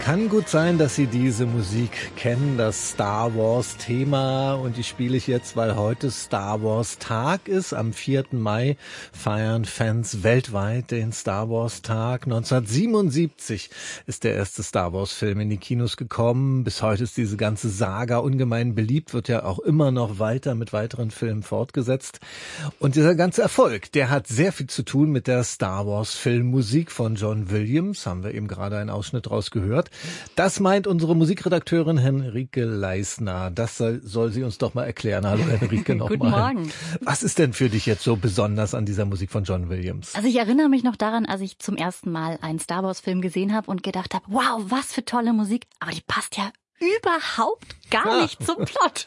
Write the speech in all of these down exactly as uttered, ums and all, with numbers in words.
Kann gut sein, dass Sie diese Musik kennen, das Star Wars Thema, und die spiele ich jetzt, weil heute Star Wars Tag ist. Am vierten Mai feiern Fans weltweit den Star Wars Tag. neunzehnhundertsiebenundsiebzig ist der erste Star Wars Film in die Kinos gekommen. Bis heute ist diese ganze Saga ungemein beliebt, wird ja auch immer noch weiter mit weiteren Filmen fortgesetzt. Und dieser ganze Erfolg, der hat sehr viel zu tun mit der Star Wars Filmmusik von John Williams. Haben wir eben gerade einen Ausschnitt draus gehört. Das meint unsere Musikredakteurin Henrike Leisner. Das soll, soll sie uns doch mal erklären. Hallo Henrike nochmal. Guten Morgen. Was ist denn für dich jetzt so besonders an dieser Musik von John Williams? Also ich erinnere mich noch daran, als ich zum ersten Mal einen Star Wars Film gesehen habe und gedacht habe, wow, was für tolle Musik. Aber die passt ja überhaupt gar nicht zum Plot.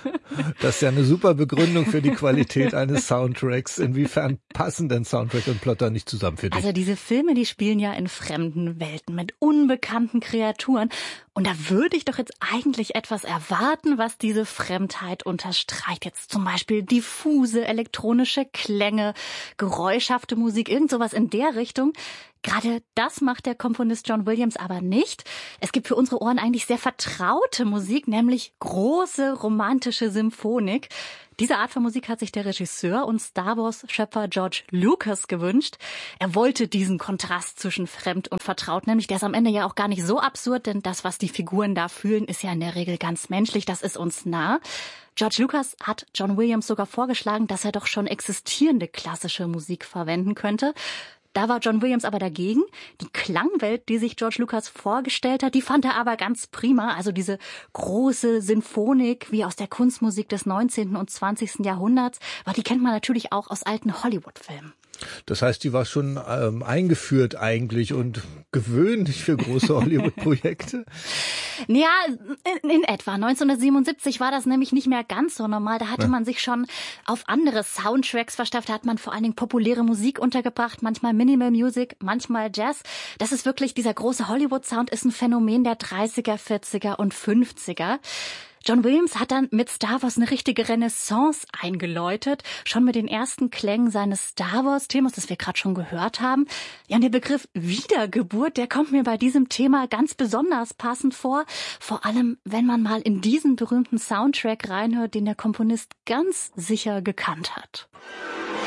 Das ist ja eine super Begründung für die Qualität eines Soundtracks. Inwiefern passen denn Soundtrack und Plot da nicht zusammen für dich? Also diese Filme, die spielen ja in fremden Welten mit unbekannten Kreaturen. Und da würde ich doch jetzt eigentlich etwas erwarten, was diese Fremdheit unterstreicht. Jetzt zum Beispiel diffuse elektronische Klänge, geräuschhafte Musik, irgend sowas in der Richtung. Gerade das macht der Komponist John Williams aber nicht. Es gibt für unsere Ohren eigentlich sehr vertraute Musik, nämlich große romantische Symphonik. Diese Art von Musik hat sich der Regisseur und Star Wars-Schöpfer George Lucas gewünscht. Er wollte diesen Kontrast zwischen fremd und vertraut, nämlich der ist am Ende ja auch gar nicht so absurd, denn das, was die Figuren da fühlen, ist ja in der Regel ganz menschlich, das ist uns nah. George Lucas hat John Williams sogar vorgeschlagen, dass er doch schon existierende klassische Musik verwenden könnte. Da war John Williams aber dagegen. Die Klangwelt, die sich George Lucas vorgestellt hat, die fand er aber ganz prima. Also diese große Sinfonik wie aus der Kunstmusik des neunzehnten und zwanzigsten Jahrhunderts, aber die kennt man natürlich auch aus alten Hollywood-Filmen. Das heißt, die war schon ähm, eingeführt eigentlich und gewöhnlich für große Hollywood-Projekte? Ja, in, in etwa. neunzehnhundertsiebenundsiebzig war das nämlich nicht mehr ganz so normal. Da hatte ja. man sich schon auf andere Soundtracks verstafft. Da hat man vor allen Dingen populäre Musik untergebracht, manchmal Minimal Music, manchmal Jazz. Das ist wirklich, dieser große Hollywood-Sound ist ein Phänomen der dreißiger, vierziger und fünfziger. John Williams hat dann mit Star Wars eine richtige Renaissance eingeläutet, schon mit den ersten Klängen seines Star Wars-Themas, das wir gerade schon gehört haben. Ja, und der Begriff Wiedergeburt, der kommt mir bei diesem Thema ganz besonders passend vor, vor allem, wenn man mal in diesen berühmten Soundtrack reinhört, den der Komponist ganz sicher gekannt hat.